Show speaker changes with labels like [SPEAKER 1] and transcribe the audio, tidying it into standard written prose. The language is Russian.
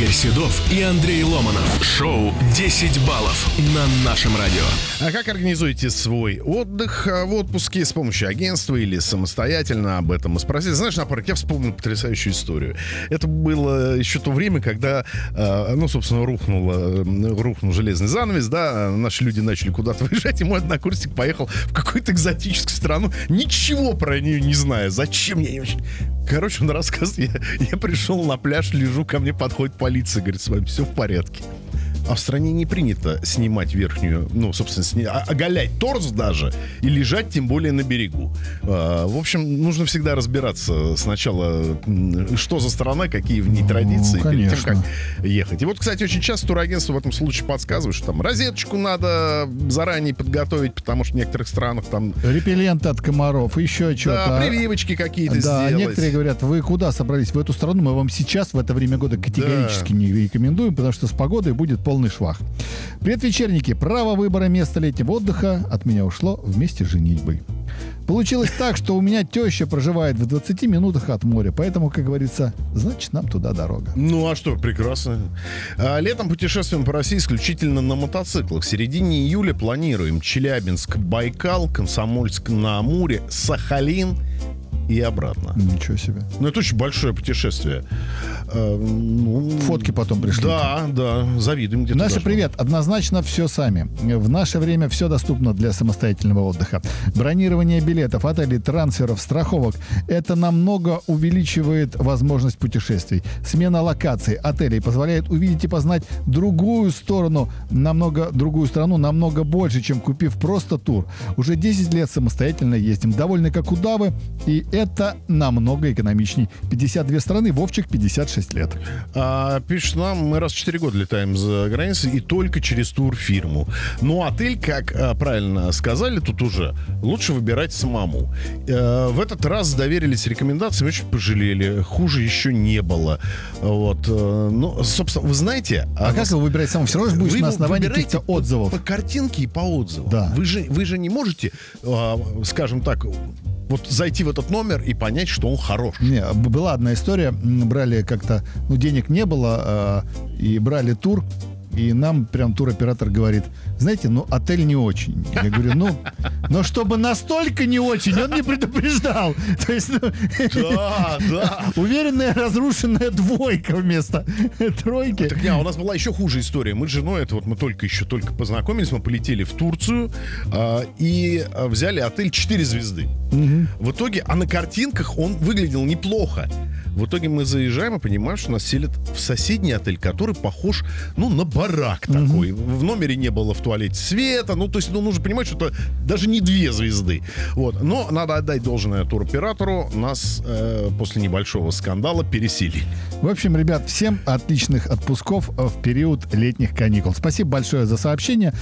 [SPEAKER 1] Игорь Седов и Андрей Ломанов. Шоу «10 баллов» на нашем радио.
[SPEAKER 2] А как организуете свой отдых в отпуске с помощью агентства или самостоятельно? Об этом мы спросили. Знаешь, Напарник, я вспомнил потрясающую историю. Это было еще то время, когда, собственно, рухнул железный занавес, да, наши люди начали куда-то выезжать, и мой однокурсник поехал в какую-то экзотическую страну, ничего про нее не зная. Зачем я... Короче, он рассказывает, я пришел на пляж, лежу, ко мне подходит полиция, говорит, с вами все в порядке. А в стране не принято снимать верхнюю, оголять торс даже и лежать, тем более, на берегу. В общем, нужно всегда разбираться сначала, что за страна, какие в ней традиции, перед тем, как ехать. И вот, кстати, очень часто турагентство в этом случае подсказывает, что там розеточку надо заранее подготовить, потому что в некоторых странах там...
[SPEAKER 3] Репеллент от комаров, еще что-то.
[SPEAKER 2] Да, прививочки какие-то сделать.
[SPEAKER 3] Некоторые говорят, вы куда собрались? В эту страну мы вам сейчас, в это время года, категорически не рекомендуем, потому что с погодой будет полный швах. Привет, вечерники. Право выбора места летнего отдыха от меня ушло вместе с женитьбой. Получилось так, что у меня теща проживает в 20 минутах от моря, поэтому, как говорится, значит, нам туда дорога.
[SPEAKER 2] Ну, а что, прекрасно. Летом путешествуем по России исключительно на мотоциклах. В середине июля планируем Челябинск, Байкал, Комсомольск-на-Амуре, Сахалин и обратно.
[SPEAKER 3] Ничего себе.
[SPEAKER 2] Ну, это очень большое путешествие.
[SPEAKER 3] Фотки потом пришли.
[SPEAKER 2] Да, завидуем где-то.
[SPEAKER 3] Наше привет. Однозначно все сами. В наше время все доступно для самостоятельного отдыха. Бронирование билетов, отелей, трансферов, страховок. Это намного увеличивает возможность путешествий. Смена локаций, отелей позволяет увидеть и познать другую страну намного больше, чем купив просто тур. Уже 10 лет самостоятельно ездим. Довольны как удавы. И это намного экономичней. 52 страны, Вовчик 56 лет.
[SPEAKER 2] Пишет нам, мы раз в 4 года летаем за границей и только через турфирму. Но отель, как правильно сказали тут уже, лучше выбирать самому. В этот раз доверились рекомендациям, очень пожалели. Хуже еще не было. Вот. Ну, собственно, вы знаете...
[SPEAKER 3] как вы выбираете самому? Все равно будешь на основании каких-то отзывов.
[SPEAKER 2] По картинке и по отзывам.
[SPEAKER 3] Да.
[SPEAKER 2] Вы же не можете, скажем так... Вот зайти в этот номер и понять, что он хорош.
[SPEAKER 3] Не, была одна история. Брали как-то... денег не было, и брали тур. И нам прям туроператор говорит, знаете, отель не очень. Я говорю, но чтобы настолько не очень, он не предупреждал. То есть,
[SPEAKER 2] да.
[SPEAKER 3] Уверенная разрушенная двойка вместо тройки.
[SPEAKER 2] Так у нас была еще хуже история. Мы с женой, мы только познакомились, мы полетели в Турцию и взяли отель 4 звезды. В итоге, на картинках он выглядел неплохо. В итоге мы заезжаем и понимаем, что нас селят в соседний отель, который похож, на барак такой. В номере не было в туалете света. Нужно понимать, что это даже не 2 звезды. Вот. Но надо отдать должное туроператору. Нас после небольшого скандала переселили.
[SPEAKER 3] В общем, ребят, всем отличных отпусков в период летних каникул. Спасибо большое за сообщение.